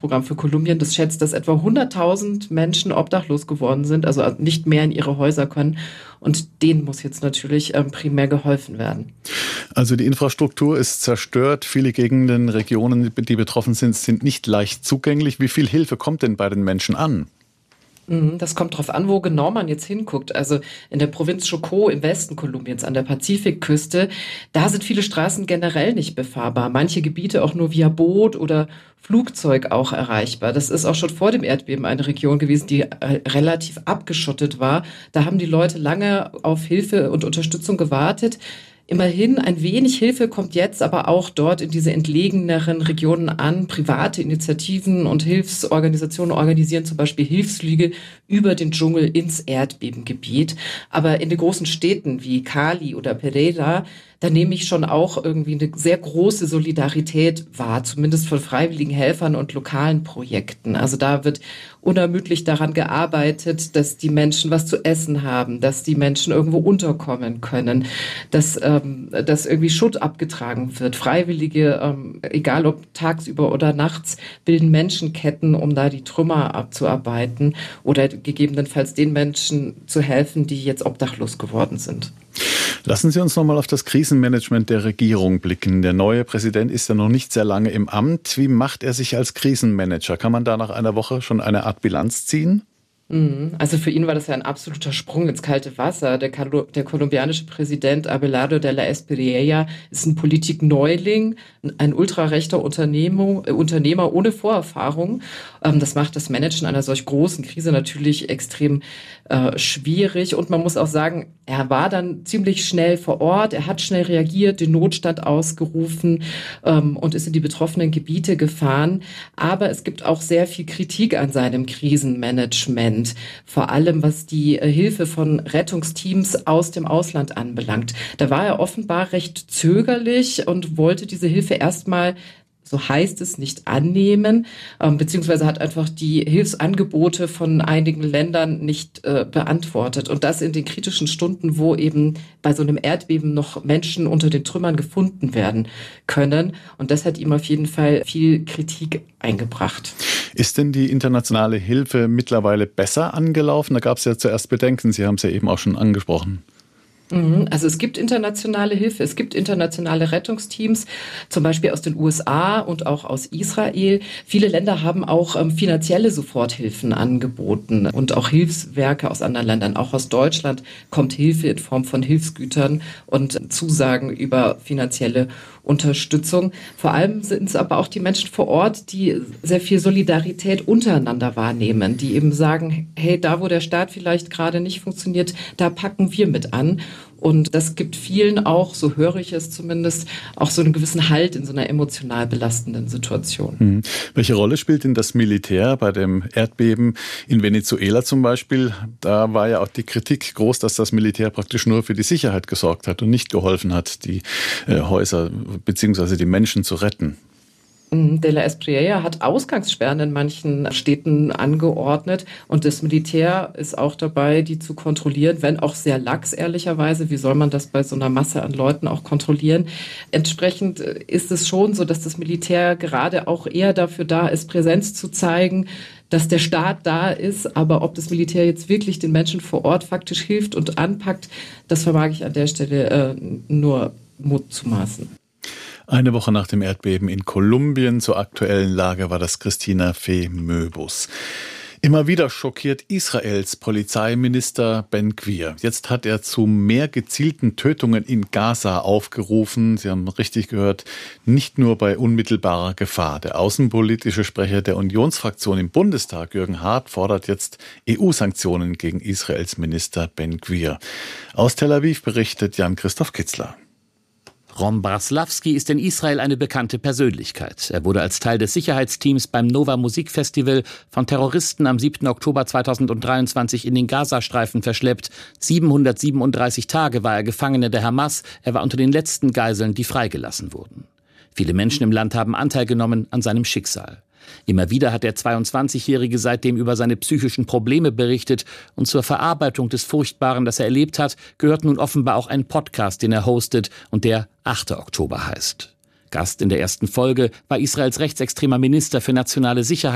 Hilfsprogramm für Kolumbien, das schätzt, dass etwa 100.000 Menschen obdachlos geworden sind, also nicht mehr in ihre Häuser können. Und denen muss jetzt natürlich primär geholfen werden. Also die Infrastruktur ist zerstört. Viele Gegenden, Regionen, die betroffen sind, sind nicht leicht zugänglich. Wie viel Hilfe kommt denn bei den Menschen an? Das kommt drauf an, wo genau man jetzt hinguckt. Also in der Provinz Chocó im Westen Kolumbiens an der Pazifikküste, da sind viele Straßen generell nicht befahrbar. Manche Gebiete auch nur via Boot oder Flugzeug auch erreichbar. Das ist auch schon vor dem Erdbeben eine Region gewesen, die relativ abgeschottet war. Da haben die Leute lange auf Hilfe und Unterstützung gewartet. Immerhin ein wenig Hilfe kommt jetzt aber auch dort in diese entlegeneren Regionen an. Private Initiativen und Hilfsorganisationen organisieren zum Beispiel Hilfsflüge über den Dschungel ins Erdbebengebiet. Aber in den großen Städten wie Cali oder Pereira, da nehme ich schon auch irgendwie eine sehr große Solidarität wahr, zumindest von freiwilligen Helfern und lokalen Projekten. Also da wird unermüdlich daran gearbeitet, dass die Menschen was zu essen haben, dass die Menschen irgendwo unterkommen können, dass irgendwie Schutt abgetragen wird. Freiwillige, egal ob tagsüber oder nachts, bilden Menschenketten, um da die Trümmer abzuarbeiten oder gegebenenfalls den Menschen zu helfen, die jetzt obdachlos geworden sind. Lassen Sie uns noch mal auf das Krisenmanagement der Regierung blicken. Der neue Präsident ist ja noch nicht sehr lange im Amt. Wie macht er sich als Krisenmanager? Kann man da nach einer Woche schon eine Art Bilanz ziehen? Also für ihn war das ja ein absoluter Sprung ins kalte Wasser. Der kolumbianische Präsident Abelardo de la Espriella ist ein Politikneuling, ein ultrarechter Unternehmer ohne Vorerfahrung. Das macht das Managen einer solch großen Krise natürlich extrem schwierig. Und man muss auch sagen, er war dann ziemlich schnell vor Ort. Er hat schnell reagiert, den Notstand ausgerufen und ist in die betroffenen Gebiete gefahren. Aber es gibt auch sehr viel Kritik an seinem Krisenmanagement. Vor allem, was die Hilfe von Rettungsteams aus dem Ausland anbelangt. Da war er offenbar recht zögerlich und wollte diese Hilfe erstmal, so heißt es, nicht annehmen, beziehungsweise hat einfach die Hilfsangebote von einigen Ländern nicht beantwortet. Und das in den kritischen Stunden, wo eben bei so einem Erdbeben noch Menschen unter den Trümmern gefunden werden können. Und das hat ihm auf jeden Fall viel Kritik eingebracht. Ist denn die internationale Hilfe mittlerweile besser angelaufen? Da gab es ja zuerst Bedenken. Sie haben es ja eben auch schon angesprochen. Also es gibt internationale Hilfe, es gibt internationale Rettungsteams, zum Beispiel aus den USA und auch aus Israel. Viele Länder haben auch finanzielle Soforthilfen angeboten und auch Hilfswerke aus anderen Ländern. Auch aus Deutschland kommt Hilfe in Form von Hilfsgütern und Zusagen über finanzielle Unterstützung. Vor allem sind es aber auch die Menschen vor Ort, die sehr viel Solidarität untereinander wahrnehmen, die eben sagen, hey, da wo der Staat vielleicht gerade nicht funktioniert, da packen wir mit an. Und das gibt vielen auch, so höre ich es zumindest, auch so einen gewissen Halt in so einer emotional belastenden Situation. Welche Rolle spielt denn das Militär bei dem Erdbeben in Venezuela zum Beispiel? Da war ja auch die Kritik groß, dass das Militär praktisch nur für die Sicherheit gesorgt hat und nicht geholfen hat, die Häuser bzw. die Menschen zu retten. De la Espriella hat Ausgangssperren in manchen Städten angeordnet und das Militär ist auch dabei, die zu kontrollieren, wenn auch sehr lax, ehrlicherweise. Wie soll man das bei so einer Masse an Leuten auch kontrollieren? Entsprechend ist es schon so, dass das Militär gerade auch eher dafür da ist, Präsenz zu zeigen, dass der Staat da ist, aber ob das Militär jetzt wirklich den Menschen vor Ort faktisch hilft und anpackt, das vermag ich an der Stelle nur mutzumaßen. Eine Woche nach dem Erdbeben in Kolumbien zur aktuellen Lage war das Christina Fee Möbus. Immer wieder schockiert Israels Polizeiminister Ben-Gvir. Jetzt hat er zu mehr gezielten Tötungen in Gaza aufgerufen. Sie haben richtig gehört, nicht nur bei unmittelbarer Gefahr. Der außenpolitische Sprecher der Unionsfraktion im Bundestag, Jürgen Hart, fordert jetzt EU-Sanktionen gegen Israels Minister Ben-Gvir. Aus Tel Aviv berichtet Jan-Christoph Kitzler. Ron Braslavsky ist in Israel eine bekannte Persönlichkeit. Er wurde als Teil des Sicherheitsteams beim Nova Musikfestival von Terroristen am 7. Oktober 2023 in den Gazastreifen verschleppt. 737 Tage war er Gefangener der Hamas. Er war unter den letzten Geiseln, die freigelassen wurden. Viele Menschen im Land haben Anteil genommen an seinem Schicksal. Immer wieder hat der 22-Jährige seitdem über seine psychischen Probleme berichtet und zur Verarbeitung des Furchtbaren, das er erlebt hat, gehört nun offenbar auch ein Podcast, den er hostet und der 8. Oktober heißt. Gast in der ersten Folge war Israels rechtsextremer Minister für nationale Sicherheit